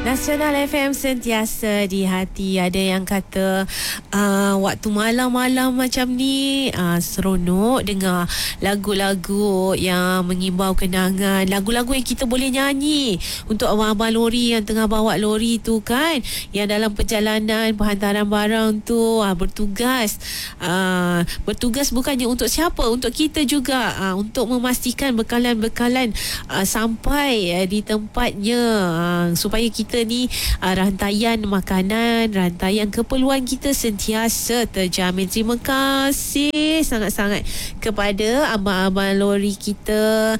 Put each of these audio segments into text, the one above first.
Nasional FM sentiasa di hati. Ada yang kata waktu malam-malam macam ni seronok dengar lagu-lagu yang mengimbau kenangan, lagu-lagu yang kita boleh nyanyi untuk abang-abang lori yang tengah bawa lori tu kan, yang dalam perjalanan penghantaran barang tu bertugas bukannya untuk siapa, untuk kita juga, untuk memastikan bekalan-bekalan sampai di tempatnya, supaya kita ni rantaian makanan, rantaian keperluan kita sentiasa terjamin. Terima kasih sangat-sangat kepada abang-abang lori kita,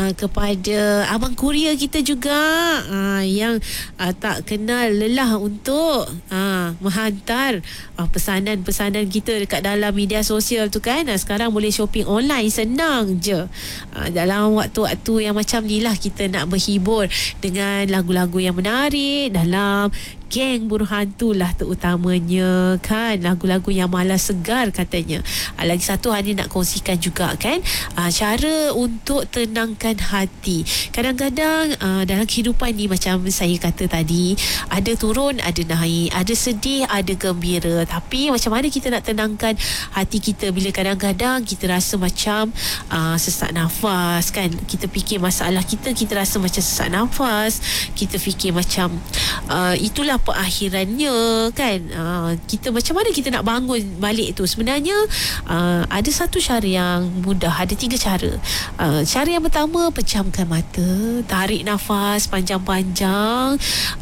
kepada abang kurier kita juga, yang tak kenal lelah untuk menghantar pesanan-pesanan kita dekat dalam media sosial tu kan. Sekarang boleh shopping online, senang je. Dalam waktu-waktu yang macam ni lah kita nak berhibur dengan lagu-lagu yang menarik dalam geng buruh hantu lah terutamanya kan, lagu-lagu yang malas segar katanya. Lagi satu Hani nak kongsikan juga kan, cara untuk tenangkan hati. Kadang-kadang dalam kehidupan ni macam saya kata tadi, ada turun, ada naik, ada sedih, ada gembira. Tapi macam mana kita nak tenangkan hati kita bila kadang-kadang kita rasa macam sesak nafas kan. Kita fikir masalah kita rasa macam sesak nafas, kita fikir macam itulah perakhirannya kan. Kita macam mana kita nak bangun balik tu? Sebenarnya ada satu cara yang mudah, ada 3 cara. Cara yang pertama, pejamkan mata, tarik nafas panjang-panjang,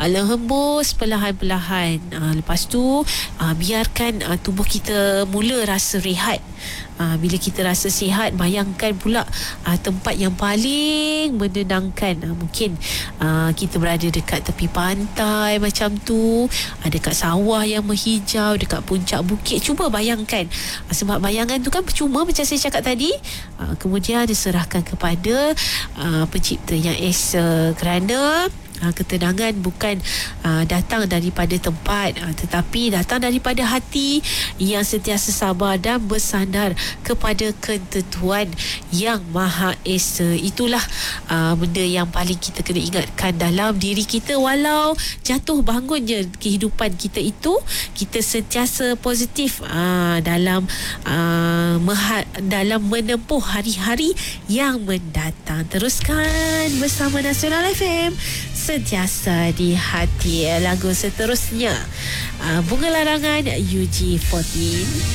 hembus perlahan-perlahan. Lepas tu biarkan tubuh kita mula rasa rehat. Bila kita rasa sihat, bayangkan pula tempat yang paling menenangkan. Mungkin kita berada dekat tepi pantai macam tu, dekat sawah yang menghijau, dekat puncak bukit. Cuba bayangkan, sebab bayangan tu kan percuma macam saya cakap tadi. Kemudian diserahkan kepada pencipta yang esa, kerana ketenangan bukan datang daripada tempat, tetapi datang daripada hati yang sentiasa sabar dan bersandar kepada ketentuan yang Maha Esa. Itulah benda yang paling kita kena ingatkan dalam diri kita. Walau jatuh bangun je kehidupan kita itu, kita sentiasa positif dalam menempuh hari-hari yang mendatang. Teruskan bersama Nasional FM, sentiasa di hati. Lagu seterusnya Bunga Larangan UG14.